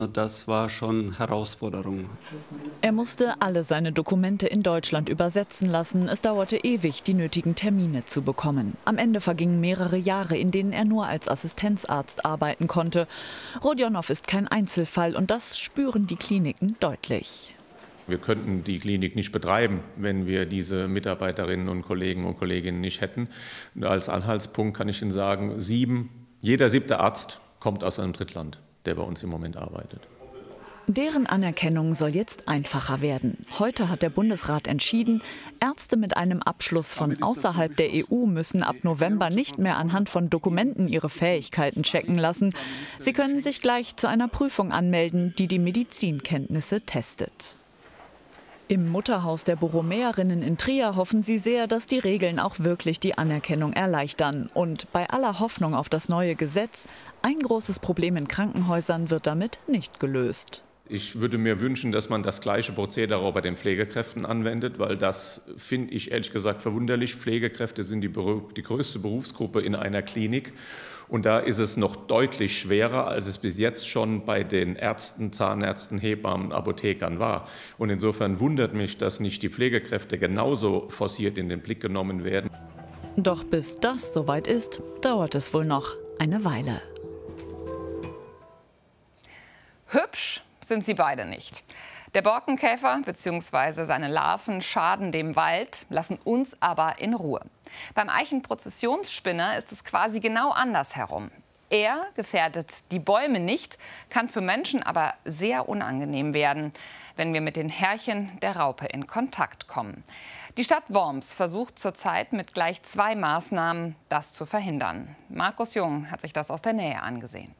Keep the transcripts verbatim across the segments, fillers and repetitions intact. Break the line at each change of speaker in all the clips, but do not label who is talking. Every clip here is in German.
Das war schon eine Herausforderung.
Er musste alle seine Dokumente in Deutschland übersetzen lassen. Es dauerte ewig, die nötigen Termine zu bekommen. Am Ende vergingen mehrere Jahre, in denen er nur als Assistenzarzt arbeiten konnte. Rodionow ist kein Einzelfall und das spüren die Kliniken deutlich.
Wir könnten die Klinik nicht betreiben, wenn wir diese Mitarbeiterinnen und Kollegen und Kolleginnen nicht hätten. Und als Anhaltspunkt kann ich Ihnen sagen, sieben, jeder siebte Arzt kommt aus einem Drittland, der bei uns im Moment arbeitet.
Deren Anerkennung soll jetzt einfacher werden. Heute hat der Bundesrat entschieden, Ärzte mit einem Abschluss von außerhalb der E U müssen ab November nicht mehr anhand von Dokumenten ihre Fähigkeiten checken lassen. Sie können sich gleich zu einer Prüfung anmelden, die die Medizinkenntnisse testet. Im Mutterhaus der Borromäerinnen in Trier hoffen sie sehr, dass die Regeln auch wirklich die Anerkennung erleichtern. Und bei aller Hoffnung auf das neue Gesetz, ein großes Problem in Krankenhäusern wird damit nicht gelöst.
Ich würde mir wünschen, dass man das gleiche Prozedere auch bei den Pflegekräften anwendet, weil das finde ich ehrlich gesagt verwunderlich. Pflegekräfte sind die, die größte Berufsgruppe in einer Klinik. Und da ist es noch deutlich schwerer, als es bis jetzt schon bei den Ärzten, Zahnärzten, Hebammen, Apothekern war. Und insofern wundert mich, dass nicht die Pflegekräfte genauso forciert in den Blick genommen werden.
Doch bis das soweit ist, dauert es wohl noch eine Weile.
Hübsch sind sie beide nicht. Der Borkenkäfer bzw. seine Larven schaden dem Wald, lassen uns aber in Ruhe. Beim Eichenprozessionsspinner ist es quasi genau andersherum. Er gefährdet die Bäume nicht, kann für Menschen aber sehr unangenehm werden, wenn wir mit den Härchen der Raupe in Kontakt kommen. Die Stadt Worms versucht zurzeit mit gleich zwei Maßnahmen, das zu verhindern. Markus Jung hat sich das aus der Nähe angesehen.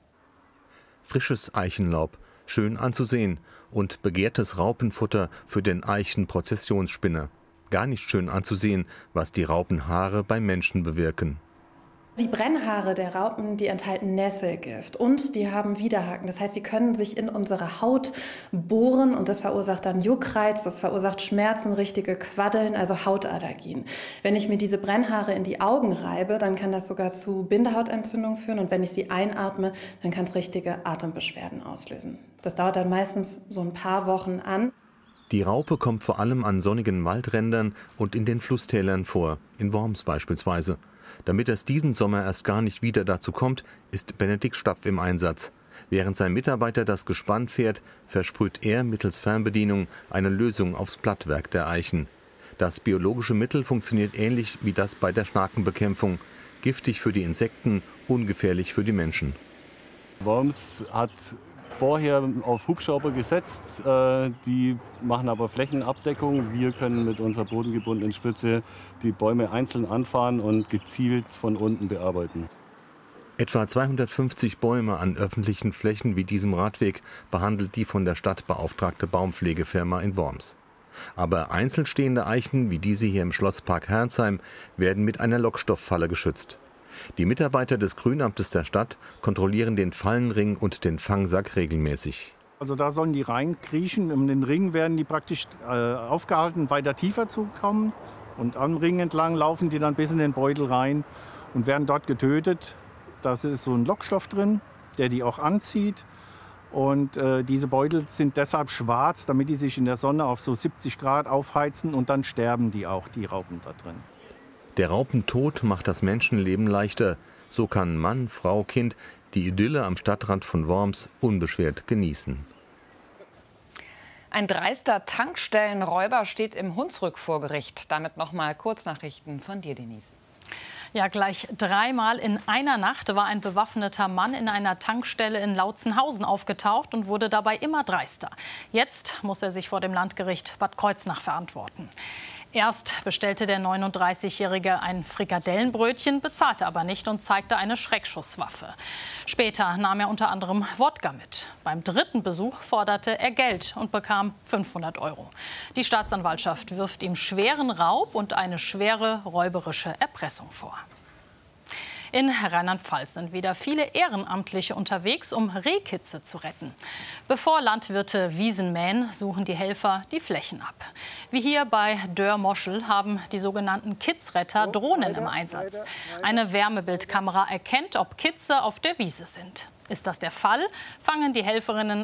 Frisches Eichenlaub, schön anzusehen, und begehrtes Raupenfutter für den Eichenprozessionsspinner. Gar nicht schön anzusehen, was die Raupenhaare beim Menschen bewirken.
Die Brennhaare der Raupen, die enthalten Nesselgift und die haben Widerhaken. Das heißt, sie können sich in unsere Haut bohren und das verursacht dann Juckreiz, das verursacht Schmerzen, richtige Quaddeln, also Hautallergien. Wenn ich mir diese Brennhaare in die Augen reibe, dann kann das sogar zu Bindehautentzündung führen und wenn ich sie einatme, dann kann es richtige Atembeschwerden auslösen. Das dauert dann meistens so ein paar Wochen an.
Die Raupe kommt vor allem an sonnigen Waldrändern und in den Flusstälern vor, in Worms beispielsweise. Damit es diesen Sommer erst gar nicht wieder dazu kommt, ist Benedikt Stapf im Einsatz. Während sein Mitarbeiter das Gespann fährt, versprüht er mittels Fernbedienung eine Lösung aufs Blattwerk der Eichen. Das biologische Mittel funktioniert ähnlich wie das bei der Schnakenbekämpfung. Giftig für die Insekten, ungefährlich für die Menschen.
Worms hat vorher auf Hubschrauber gesetzt, die machen aber Flächenabdeckung. Wir können mit unserer bodengebundenen Spritze die Bäume einzeln anfahren und gezielt von unten bearbeiten.
Etwa zweihundertfünfzig Bäume an öffentlichen Flächen wie diesem Radweg behandelt die von der Stadt beauftragte Baumpflegefirma in Worms. Aber einzeln stehende Eichen wie diese hier im Schlosspark Herrnsheim werden mit einer Lockstofffalle geschützt. Die Mitarbeiter des Grünamtes der Stadt kontrollieren den Fallenring und den Fangsack regelmäßig.
Also da sollen die reinkriechen. Um den Ring werden die praktisch äh, aufgehalten, weiter tiefer zu kommen. Und am Ring entlang laufen die dann bis in den Beutel rein und werden dort getötet. Da ist so ein Lockstoff drin, der die auch anzieht. Und äh, diese Beutel sind deshalb schwarz, damit die sich in der Sonne auf so siebzig Grad aufheizen. Und dann sterben die auch, die Raupen da drin.
Der Raupentod macht das Menschenleben leichter. So kann Mann, Frau, Kind die Idylle am Stadtrand von Worms unbeschwert genießen.
Ein dreister Tankstellenräuber steht im Hunsrück vor Gericht. Damit noch mal Kurznachrichten von dir, Denise.
Ja, gleich dreimal in einer Nacht war ein bewaffneter Mann in einer Tankstelle in Lautzenhausen aufgetaucht und wurde dabei immer dreister. Jetzt muss er sich vor dem Landgericht Bad Kreuznach verantworten. Erst bestellte der neununddreißigjährige ein Frikadellenbrötchen, bezahlte aber nicht und zeigte eine Schreckschusswaffe. Später nahm er unter anderem Wodka mit. Beim dritten Besuch forderte er Geld und bekam fünfhundert Euro. Die Staatsanwaltschaft wirft ihm schweren Raub und eine schwere räuberische Erpressung vor. In Rheinland-Pfalz sind wieder viele Ehrenamtliche unterwegs, um Rehkitze zu retten. Bevor Landwirte Wiesen mähen, suchen die Helfer die Flächen ab. Wie hier bei Dörr-Moschel haben die sogenannten Kitzretter Drohnen im Einsatz. Eine Wärmebildkamera erkennt, ob Kitze auf der Wiese sind. Ist das der Fall, fangen die Helferinnen